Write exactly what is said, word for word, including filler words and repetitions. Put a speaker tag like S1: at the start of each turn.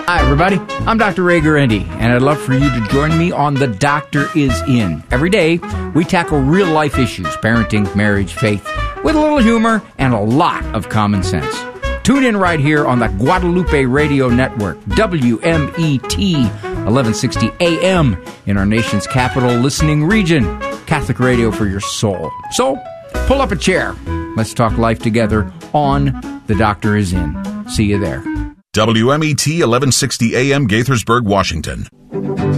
S1: Hi, everybody. I'm Doctor Ray Guarendi, and I'd love for you to join me on The Doctor Is In. Every day, we tackle real-life issues, parenting, marriage, faith, with a little humor and a lot of common sense. Tune in right here on the Guadalupe Radio Network, W M E T, eleven sixty A M, in our nation's capital listening region. Catholic radio for your soul. So, pull up a chair. Let's talk life together on The Doctor Is In. See you there.
S2: W M E T eleven sixty A M, Gaithersburg, Washington.